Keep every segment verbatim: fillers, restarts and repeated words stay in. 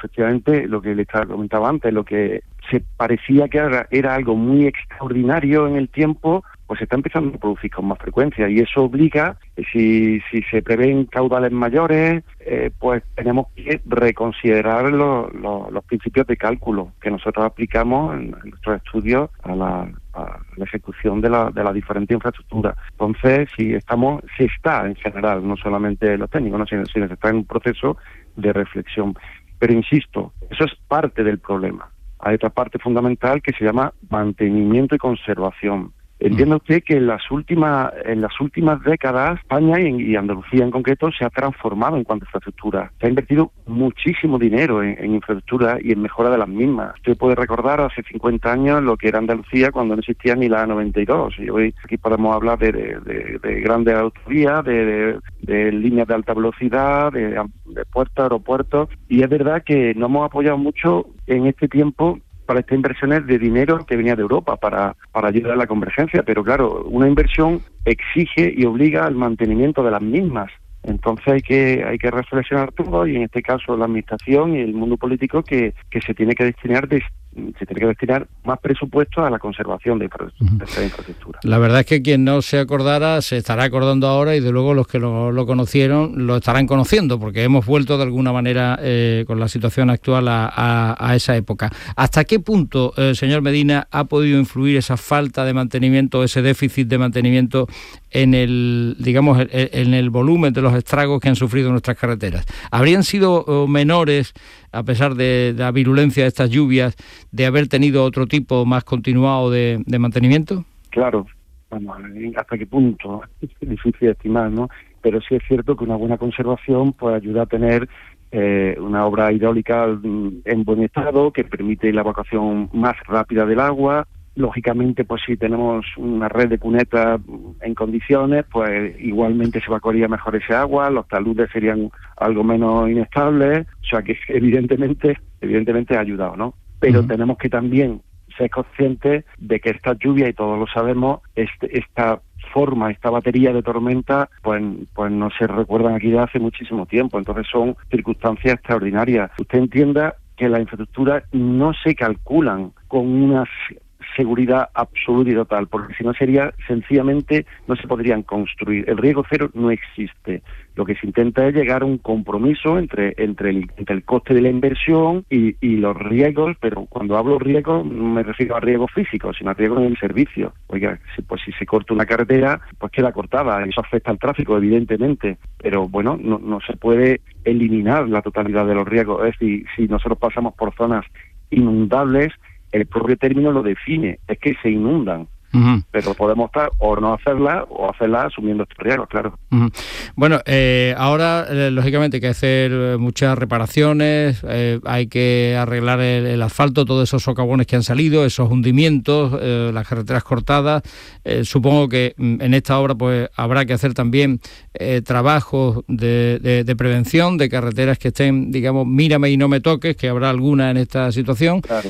efectivamente lo que le estaba comentaba antes, lo que se parecía que era, era algo muy extraordinario en el tiempo, pues se está empezando a producir con más frecuencia, y eso obliga, si, si se prevén caudales mayores, eh, pues tenemos que reconsiderar lo, lo, los principios de cálculo que nosotros aplicamos en, en nuestros estudios a la, a la ejecución de la, de la diferente infraestructura. Entonces, si estamos, se está en general, no solamente los técnicos, ¿no? sino, sino se está en un proceso de reflexión. Pero insisto, eso es parte del problema. Hay otra parte fundamental que se llama mantenimiento y conservación. Entienda usted que en las últimas en las últimas décadas España y, y Andalucía en concreto se ha transformado en cuanto a infraestructura. Se ha invertido muchísimo dinero en, en infraestructura y en mejora de las mismas. Usted puede recordar hace cincuenta años lo que era Andalucía cuando no existía ni la A noventa y dos. Y hoy aquí podemos hablar de, de, de, de grandes autovías, de, de, de líneas de alta velocidad, de, de puertos, aeropuertos. Y es verdad que nos hemos apoyado mucho en este tiempo para estas inversiones de dinero que venía de Europa para, para ayudar a la convergencia, pero claro, una inversión exige y obliga al mantenimiento de las mismas. Entonces hay que hay que reflexionar todo, y en este caso la administración y el mundo político que, que se tiene que destinar de, se tiene que destinar más presupuesto a la conservación de, infraestructura, uh-huh. de infraestructura. La verdad es que quien no se acordara se estará acordando ahora, y de luego los que lo, lo conocieron lo estarán conociendo, porque hemos vuelto de alguna manera eh, con la situación actual a, a, a esa época. ¿Hasta qué punto, eh, señor Medina, ha podido influir esa falta de mantenimiento, ese déficit de mantenimiento en el, digamos, en el volumen de los estragos que han sufrido nuestras carreteras? ¿Habrían sido menores, a pesar de, de la virulencia de estas lluvias, de haber tenido otro tipo más continuado de, de mantenimiento? Claro, bueno, hasta qué punto es difícil de estimar, ¿no? Pero sí es cierto que una buena conservación pues ayuda a tener eh, una obra hidráulica en buen estado, que permite la evacuación más rápida del agua. Lógicamente, pues si tenemos una red de cunetas en condiciones, pues igualmente se evacuaría mejor ese agua, los taludes serían algo menos inestables, o sea que evidentemente, evidentemente ha ayudado, ¿no? Pero uh-huh. tenemos que también ser conscientes de que esta lluvia, y todos lo sabemos, este, esta forma, esta batería de tormenta, pues, pues no se recuerdan aquí de hace muchísimo tiempo, entonces son circunstancias extraordinarias. Usted entienda que las infraestructuras no se calculan con unas seguridad absoluta y total, porque si no sería sencillamente, no se podrían construir. El riesgo cero no existe. Lo que se intenta es llegar a un compromiso entre entre el, entre el coste de la inversión y, y los riesgos, pero cuando hablo riesgos no me refiero a riesgos físicos, sino a riesgos en el servicio. Oiga, si, pues si se corta una carretera, pues queda cortada, eso afecta al tráfico, evidentemente, pero bueno, no, no se puede eliminar la totalidad de los riesgos. Es decir, si nosotros pasamos por zonas inundables, el propio término lo define, es que se inundan. Uh-huh. Pero podemos estar o no hacerla o hacerla asumiendo estos riesgos, claro. Uh-huh. Bueno, eh, ahora eh, lógicamente hay que hacer muchas reparaciones, eh, hay que arreglar el, el asfalto, todos esos socavones que han salido, esos hundimientos, eh, las carreteras cortadas. Eh, supongo que en esta obra pues habrá que hacer también eh, trabajos de, de, de prevención de carreteras que estén, digamos, mírame y no me toques, que habrá alguna en esta situación. Claro.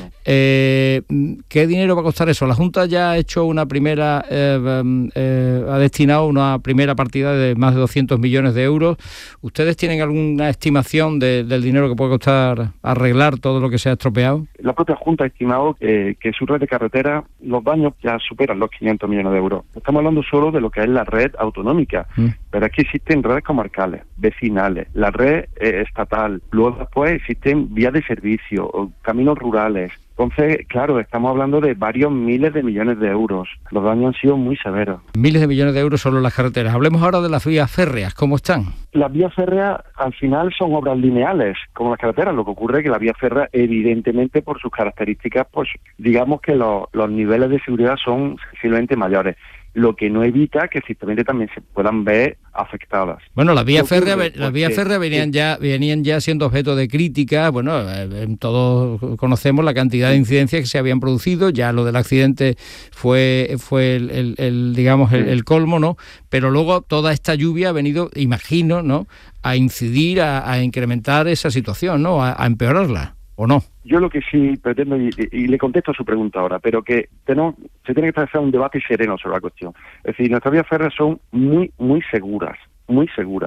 Eh, ¿Qué dinero va a costar eso? La Junta ya ha hecho una primera, eh, eh, ha destinado una primera partida de más de doscientos millones de euros. ¿Ustedes tienen alguna estimación de, del dinero que puede costar arreglar todo lo que se ha estropeado? La propia Junta ha estimado que, que su red de carretera, los daños ya superan los quinientos millones de euros. Estamos hablando solo de lo que es la red autonómica, mm. pero aquí existen redes comarcales, vecinales, la red eh, estatal, luego después existen vías de servicio, caminos rurales. Entonces, claro, estamos hablando de varios miles de millones de euros. Los daños han sido muy severos. Miles de millones de euros solo en las carreteras. Hablemos ahora de las vías férreas. ¿Cómo están? Las vías férreas, al final, son obras lineales, como las carreteras. Lo que ocurre es que la vía férrea, evidentemente, por sus características, pues digamos que lo, los niveles de seguridad son sensiblemente mayores, lo que no evita que ciertamente también se puedan ver afectadas. Bueno, las vías férreas, las vías férreas venían ya venían ya siendo objeto de crítica. Bueno, eh, todos conocemos la cantidad de incidencias que se habían producido. Ya lo del accidente fue fue el, el, el digamos el, el colmo, ¿no? Pero luego toda esta lluvia ha venido, imagino, ¿no?, a incidir, a, a incrementar esa situación, ¿no?, a, a empeorarla, ¿o no? Yo lo que sí pretendo, y, y le contesto a su pregunta ahora, pero que tenemos, se tiene que hacer un debate sereno sobre la cuestión. Es decir, nuestras vías férreas son muy, muy seguras, muy seguras.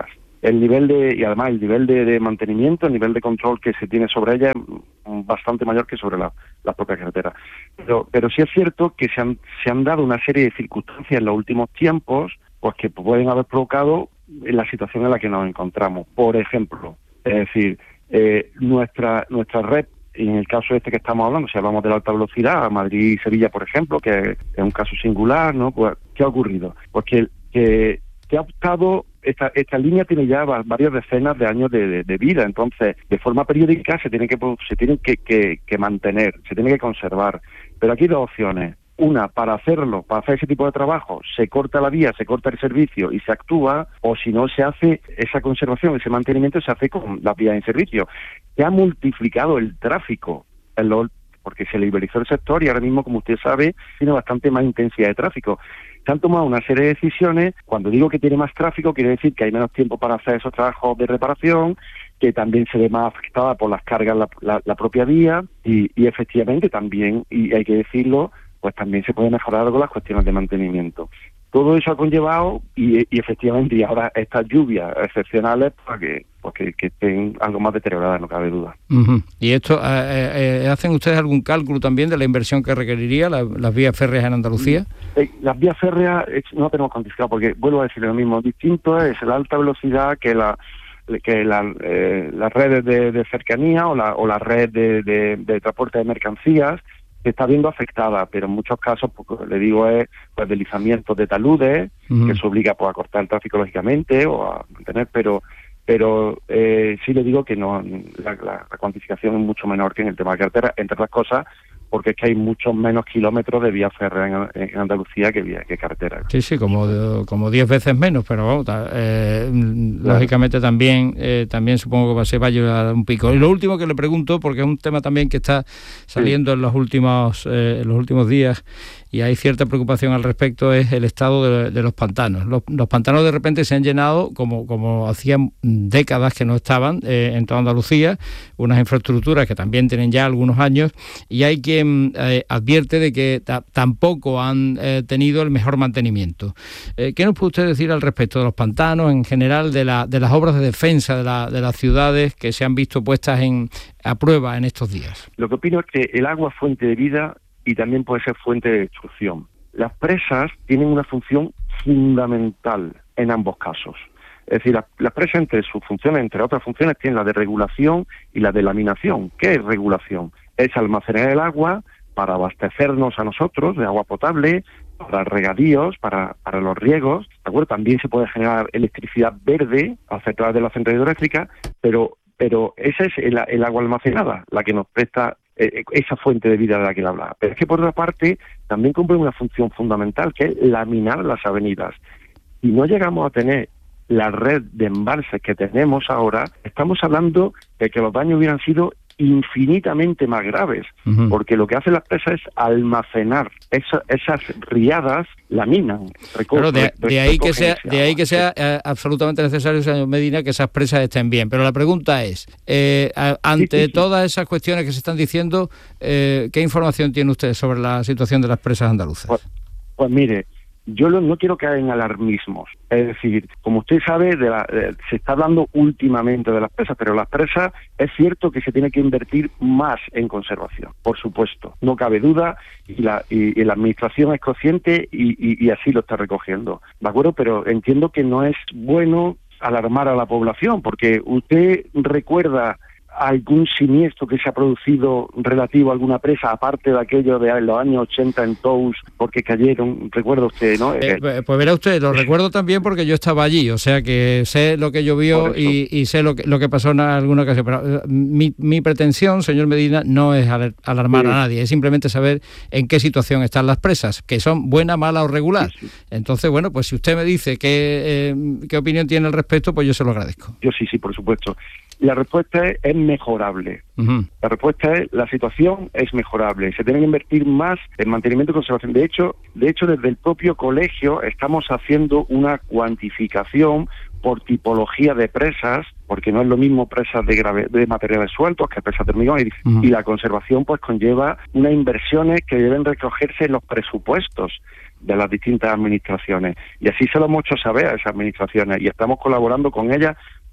el nivel de, y además el nivel de, de mantenimiento, el nivel de control que se tiene sobre ella es bastante mayor que sobre la, las propias carreteras. Pero, pero sí es cierto que se han, se han dado una serie de circunstancias en los últimos tiempos, pues que pueden haber provocado la situación en la que nos encontramos. Por ejemplo, es decir, eh, nuestra, nuestra red, en el caso este que estamos hablando, si hablamos de la alta velocidad, Madrid y Sevilla, por ejemplo, que es un caso singular, ¿no? Pues, ¿qué ha ocurrido? Pues que, que, que ha optado, esta, esta línea tiene ya varias decenas de años de, de, de vida, entonces, de forma periódica se tiene que se tienen que, que, que mantener, se tiene que conservar. Pero aquí hay dos opciones. Una, para hacerlo, para hacer ese tipo de trabajo, se corta la vía, se corta el servicio y se actúa, o si no, se hace esa conservación, ese mantenimiento se hace con las vías en servicio. Se ha multiplicado el tráfico, en los, porque se liberalizó el sector y ahora mismo, como usted sabe, tiene bastante más intensidad de tráfico. Se han tomado una serie de decisiones. Cuando digo que tiene más tráfico, quiere decir que hay menos tiempo para hacer esos trabajos de reparación, que también se ve más afectada por las cargas la, la, la propia vía y, y efectivamente también, y hay que decirlo, pues también se puede mejorar con las cuestiones de mantenimiento. Todo eso ha conllevado, y, y efectivamente, y ahora estas lluvias excepcionales, para que, pues que, que estén algo más deterioradas, no cabe duda. Uh-huh. ¿Y esto, eh, eh, hacen ustedes algún cálculo también de la inversión que requeriría la, las vías férreas en Andalucía? Eh, las vías férreas eh, no tenemos cuantificado, porque vuelvo a decir lo mismo, distinto es la alta velocidad que la que la, eh, las redes de, de cercanía o la, o la red de, de, de transporte de mercancías, se está viendo afectada, pero en muchos casos, pues, le digo, es pues deslizamientos de taludes, uh-huh. que se obliga pues a cortar el tráfico lógicamente o a mantener, pero pero eh, sí le digo que no la, la, la cuantificación es mucho menor que en el tema de carretera, entre otras cosas, porque es que hay muchos menos kilómetros de vía férrea en, en Andalucía que vía que carretera. Sí, sí, como como diez veces menos, pero vamos, eh, claro. Lógicamente también eh, también supongo que se va a llevar un pico. Y lo último que le pregunto, porque es un tema también que está saliendo sí. en los últimos eh, en los últimos días y hay cierta preocupación al respecto, es el estado de, de los pantanos. Los, los pantanos de repente se han llenado como como hacían décadas que no estaban eh, en toda Andalucía, unas infraestructuras que también tienen ya algunos años, y hay quien eh, advierte de que t- tampoco han eh, tenido el mejor mantenimiento. Eh, ¿Qué nos puede usted decir al respecto de los pantanos, en general, de, la, de las obras de defensa de, la, de las ciudades que se han visto puestas en, a prueba en estos días? Lo que opino es que el agua es fuente de vida y también puede ser fuente de destrucción. Las presas tienen una función fundamental en ambos casos. Es decir, las, las presas, entre sus funciones, entre otras funciones, tienen la de regulación y la de laminación. ¿Qué es regulación? Es almacenar el agua para abastecernos a nosotros de agua potable, para regadíos, para, para los riegos, ¿de acuerdo? También se puede generar electricidad verde a través de la central hidroeléctrica, pero, pero esa es el, el agua almacenada, la que nos presta eh, esa fuente de vida de la que le hablaba. Pero es que por otra parte también cumple una función fundamental, que es laminar las avenidas. Si no llegamos a tener la red de embalses que tenemos ahora, estamos hablando de que los daños hubieran sido infinitamente más graves, uh-huh. porque lo que hacen las presas es almacenar esa, esas riadas, laminan. Claro, de, de ahí que sea, de ahí que sea eh, absolutamente necesario, señor Medina, que esas presas estén bien. Pero la pregunta es, eh, ante sí, sí, sí. todas esas cuestiones que se están diciendo, eh, ¿qué información tiene usted sobre la situación de las presas andaluzas? Pues, pues mire, yo lo, no quiero caer en alarmismos. Es decir, como usted sabe, de la, de, se está hablando últimamente de las presas, pero las presas es cierto que se tiene que invertir más en conservación, por supuesto, no cabe duda, y la, y, y la administración es consciente y, y, y así lo está recogiendo, ¿de acuerdo? Pero entiendo que no es bueno alarmar a la población, porque usted recuerda algún siniestro que se ha producido relativo a alguna presa, aparte de aquello de los años ochenta en Tous, porque cayeron, recuerda usted, ¿no? Eh, pues verá usted, lo recuerdo también porque yo estaba allí, o sea que sé lo que llovió y, y sé lo que, lo que pasó en alguna ocasión, pero mi, mi pretensión, señor Medina, no es alarmar sí. a nadie, es simplemente saber en qué situación están las presas, que son buena, mala o regular. Sí, sí. Entonces, bueno, pues si usted me dice qué, eh, qué opinión tiene al respecto, pues yo se lo agradezco. Yo sí, sí, por supuesto. La respuesta es, es mejorable. Uh-huh. La respuesta es, la situación es mejorable. Se tiene que invertir más en mantenimiento y conservación. De hecho, de hecho, desde el propio colegio estamos haciendo una cuantificación por tipología de presas, porque no es lo mismo presas de, grave, de materiales sueltos que presas de hormigón, y, uh-huh. y la conservación pues conlleva unas inversiones que deben recogerse en los presupuestos de las distintas administraciones. Y así se lo hemos hecho saber a esas administraciones y estamos colaborando con ellas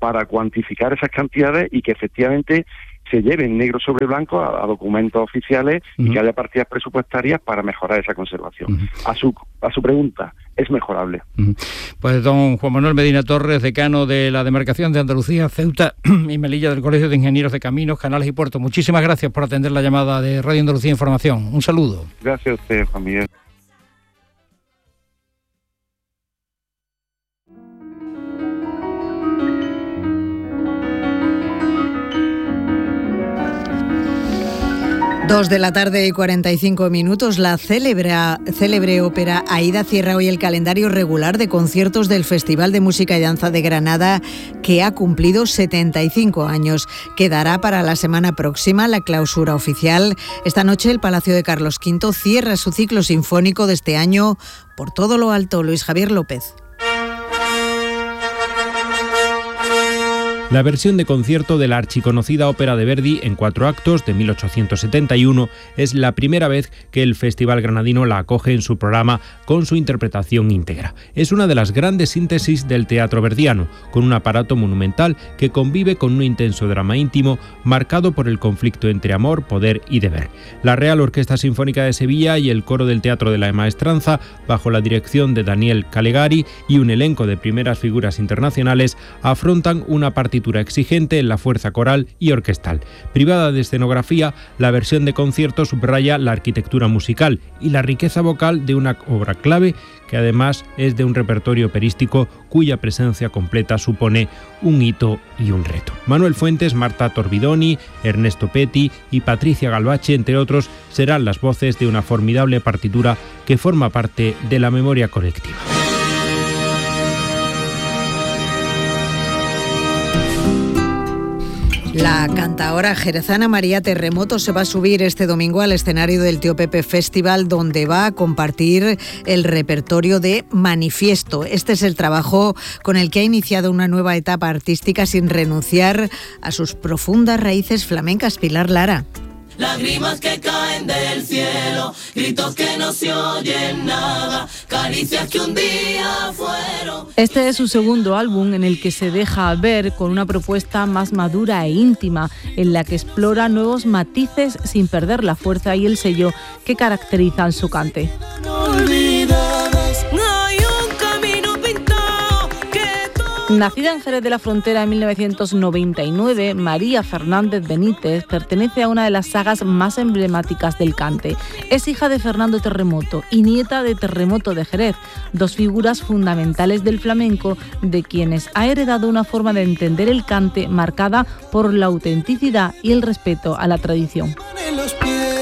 para cuantificar esas cantidades y que efectivamente se lleven negro sobre blanco a, a documentos oficiales uh-huh. y que haya partidas presupuestarias para mejorar esa conservación. Uh-huh. A su a su pregunta, es mejorable. Uh-huh. Pues don Juan Manuel Medina Torres, decano de la Demarcación de Andalucía, Ceuta y Melilla del Colegio de Ingenieros de Caminos, Canales y Puertos. Muchísimas gracias por atender la llamada de Radio Andalucía Información. Un saludo. Gracias a usted, Juan Miguel. Dos de la tarde y cuarenta y cinco minutos, la célebre, célebre ópera Aída cierra hoy el calendario regular de conciertos del Festival de Música y Danza de Granada, que ha cumplido setenta y cinco años. Quedará para la semana próxima la clausura oficial. Esta noche el Palacio de Carlos Quinto cierra su ciclo sinfónico de este año por todo lo alto. Luis Javier López. La versión de concierto de la archiconocida ópera de Verdi en cuatro actos de mil ochocientos setenta y uno es la primera vez que el Festival Granadino la acoge en su programa con su interpretación íntegra. Es una de las grandes síntesis del teatro verdiano, con un aparato monumental que convive con un intenso drama íntimo marcado por el conflicto entre amor, poder y deber. La Real Orquesta Sinfónica de Sevilla y el Coro del Teatro de la Maestranza, bajo la dirección de Daniel Calegari y un elenco de primeras figuras internacionales, afrontan una partitura exigente en la fuerza coral y orquestal. Privada de escenografía, la versión de concierto subraya la arquitectura musical y la riqueza vocal de una obra clave que además es de un repertorio operístico cuya presencia completa supone un hito y un reto. Manuel Fuentes, Marta Torbidoni, Ernesto Petti y Patricia Galvache, entre otros, serán las voces de una formidable partitura que forma parte de la memoria colectiva. La cantaora jerezana María Terremoto se va a subir este domingo al escenario del Tío Pepe Festival, donde va a compartir el repertorio de Manifiesto. Este es el trabajo con el que ha iniciado una nueva etapa artística sin renunciar a sus profundas raíces flamencas. Pilar Lara. Lágrimas que caen del cielo, gritos que no se oyen nada, caricias que un día fueron. Este es su segundo álbum, en el que se deja ver con una propuesta más madura e íntima, en la que explora nuevos matices sin perder la fuerza y el sello que caracterizan su cante. No olvidadas, hay un camino pintado que todo... Nacida en Jerez de la Frontera en mil novecientos noventa y nueve, María Fernández Benítez pertenece a una de las sagas más emblemáticas del cante. Es hija de Fernando Terremoto y nieta de Terremoto de Jerez, dos figuras fundamentales del flamenco, de quienes ha heredado una forma de entender el cante marcada por la autenticidad y el respeto a la tradición. En los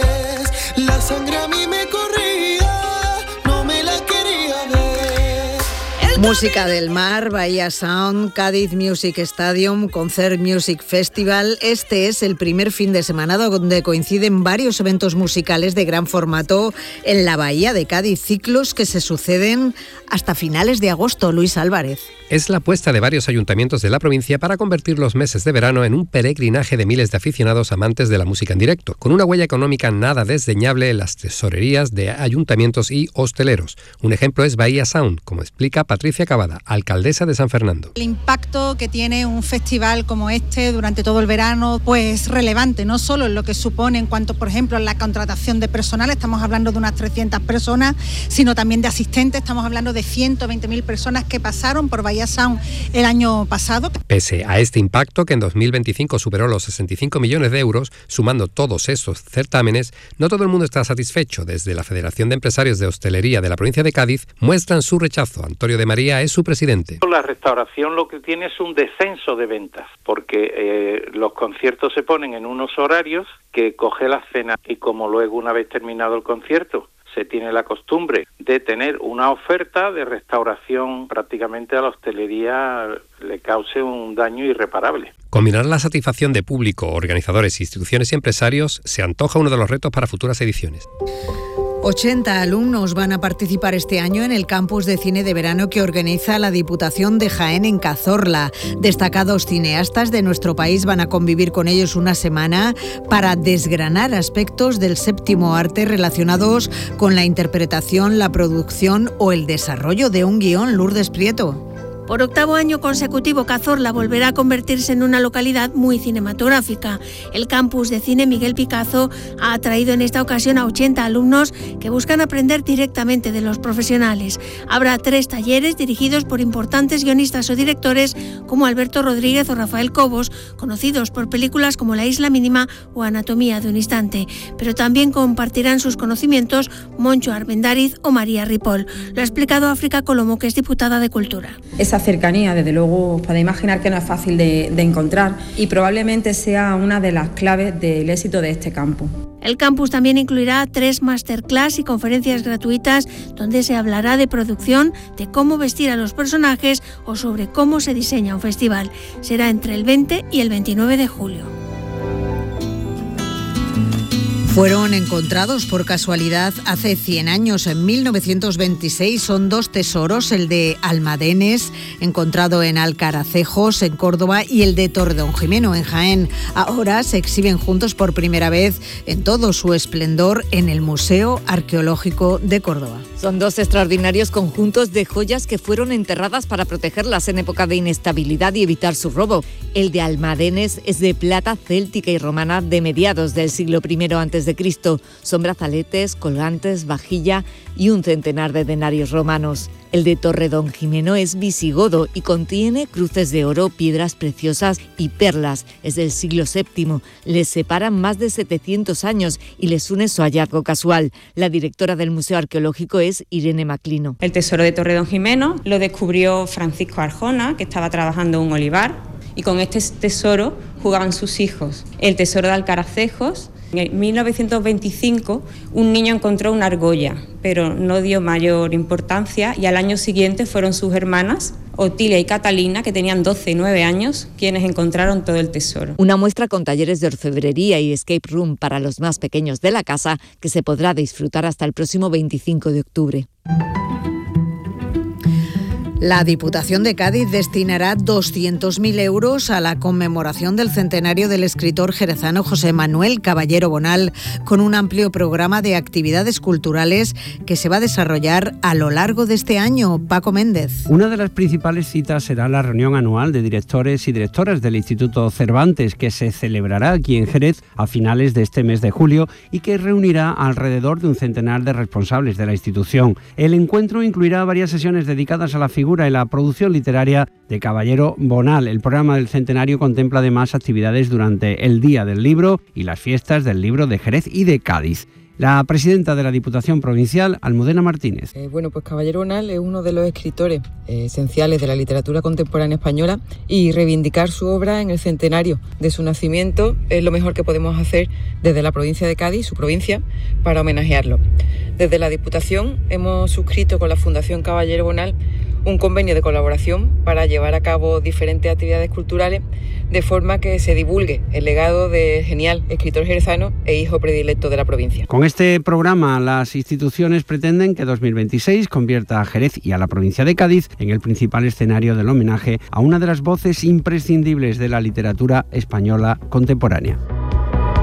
pies, la sangre a mí me corría, no me la quería ver. Música del Mar, Bahía Sound, Cádiz Music Stadium, Concert Music Festival. Este es el primer fin de semana donde coinciden varios eventos musicales de gran formato en la Bahía de Cádiz, ciclos que se suceden hasta finales de agosto. Luis Álvarez. Es la apuesta de varios ayuntamientos de la provincia para convertir los meses de verano en un peregrinaje de miles de aficionados amantes de la música en directo, con una huella económica nada desdeñable en las tesorerías de ayuntamientos y hosteleros. Un ejemplo es Bahía Sound, como explica Patricia Cavada, alcaldesa de San Fernando. El impacto que tiene un festival como este durante todo el verano, pues relevante, no solo en lo que supone en cuanto, por ejemplo, en la contratación de personal, estamos hablando de unas trescientas personas, sino también de asistentes, estamos hablando de ciento veinte mil personas que pasaron por Bahía Sound el año pasado. Pese a este impacto, que en dos mil veinticinco superó los sesenta y cinco millones de euros, sumando todos esos certámenes, no todo el mundo está satisfecho. Desde la Federación de Empresarios de Hostelería de la provincia de Cádiz muestran su rechazo. Antonio de María es su presidente. La restauración lo que tiene es un descenso de ventas, porque eh, los conciertos se ponen en unos horarios que coge la cena, y como luego, una vez terminado el concierto, se tiene la costumbre de tener una oferta de restauración, prácticamente a la hostelería le cause un daño irreparable. Combinar la satisfacción de público, organizadores, instituciones y empresarios se antoja uno de los retos para futuras ediciones. ochenta alumnos van a participar este año en el campus de cine de verano que organiza la Diputación de Jaén en Cazorla. Destacados cineastas de nuestro país van a convivir con ellos una semana para desgranar aspectos del séptimo arte relacionados con la interpretación, la producción o el desarrollo de un guión. Lourdes Prieto. Por octavo año consecutivo, Cazorla volverá a convertirse en una localidad muy cinematográfica. El campus de cine Miguel Picazo ha atraído en esta ocasión a ochenta alumnos que buscan aprender directamente de los profesionales. Habrá tres talleres dirigidos por importantes guionistas o directores como Alberto Rodríguez o Rafael Cobos, conocidos por películas como La Isla Mínima o Anatomía de un Instante. Pero también compartirán sus conocimientos Moncho Armendariz o María Ripoll. Lo ha explicado África Colomo, que es diputada de Cultura. Esa cercanía, desde luego, os podéis imaginar que no es fácil de, de encontrar y probablemente sea una de las claves del éxito de este campus. El campus también incluirá tres masterclass y conferencias gratuitas donde se hablará de producción, de cómo vestir a los personajes o sobre cómo se diseña un festival. Será entre el veinte y el veintinueve de julio. Fueron encontrados por casualidad hace cien años, en mil novecientos veintiséis. Son dos tesoros, el de Almadenes, encontrado en Alcaracejos, en Córdoba, y el de Torredonjimeno, en Jaén. Ahora se exhiben juntos por primera vez en todo su esplendor en el Museo Arqueológico de Córdoba. Son dos extraordinarios conjuntos de joyas que fueron enterradas para protegerlas en época de inestabilidad y evitar su robo. El de Almadenes es de plata céltica y romana de mediados del siglo primero antes de Cristo. Son brazaletes, colgantes, vajilla y un centenar de denarios romanos. El de Torredonjimeno es visigodo y contiene cruces de oro, piedras preciosas y perlas. Es del siglo séptimo. Les separan más de setecientos años y les une su hallazgo casual. La directora del Museo Arqueológico es Irene Maclino. El tesoro de Torredonjimeno lo descubrió Francisco Arjona, que estaba trabajando en un olivar, y con este tesoro jugaban sus hijos. El tesoro de Alcaracejos. En mil novecientos veinticinco un niño encontró una argolla, pero no dio mayor importancia, y al año siguiente fueron sus hermanas, Otilia y Catalina, que tenían doce y nueve años, quienes encontraron todo el tesoro. Una muestra con talleres de orfebrería y escape room para los más pequeños de la casa, que se podrá disfrutar hasta el próximo veinticinco de octubre. La Diputación de Cádiz destinará doscientos mil euros a la conmemoración del centenario del escritor jerezano José Manuel Caballero Bonal, con un amplio programa de actividades culturales que se va a desarrollar a lo largo de este año. Paco Méndez. Una de las principales citas será la reunión anual de directores y directoras del Instituto Cervantes, que se celebrará aquí en Jerez a finales de este mes de julio y que reunirá alrededor de un centenar de responsables de la institución. El encuentro incluirá varias sesiones dedicadas a la figura y la producción literaria de Caballero Bonal. El programa del centenario contempla además actividades durante el Día del Libro y las fiestas del libro de Jerez y de Cádiz. La presidenta de la Diputación Provincial, Almudena Martínez. Eh, bueno, pues Caballero Bonal es uno de los escritores eh, esenciales de la literatura contemporánea española, y reivindicar su obra en el centenario de su nacimiento es lo mejor que podemos hacer desde la provincia de Cádiz, su provincia, para homenajearlo. Desde la Diputación hemos suscrito con la Fundación Caballero Bonal un convenio de colaboración para llevar a cabo diferentes actividades culturales, de forma que se divulgue el legado del genial escritor jerezano e hijo predilecto de la provincia. Con este programa, las instituciones pretenden que dos mil veintiséis convierta a Jerez y a la provincia de Cádiz en el principal escenario del homenaje a una de las voces imprescindibles de la literatura española contemporánea.